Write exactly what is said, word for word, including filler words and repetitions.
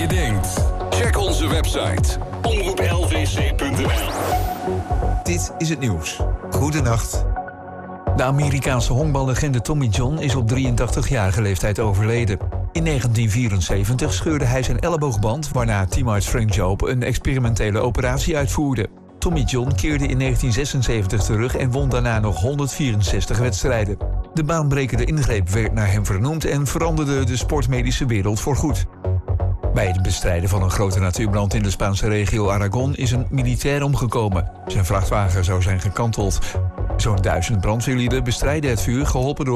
je denkt. Check onze website omroep l v c punt n l. Dit is het nieuws. Goedenacht. De Amerikaanse honkballegende Tommy John is op drieëntachtigjarige leeftijd overleden. In negentien vierenzeventig scheurde hij zijn elleboogband, waarna teamarts Frank Jobe een experimentele operatie uitvoerde. Tommy John keerde in negentien zesenzeventig terug en won daarna nog honderdvierenzestig wedstrijden. De baanbrekende ingreep werd naar hem vernoemd en veranderde de sportmedische wereld voorgoed. Bij het bestrijden van een grote natuurbrand in de Spaanse regio Aragon is een militair omgekomen. Zijn vrachtwagen zou zijn gekanteld. Zo'n duizend brandweerlieden bestrijden het vuur, geholpen door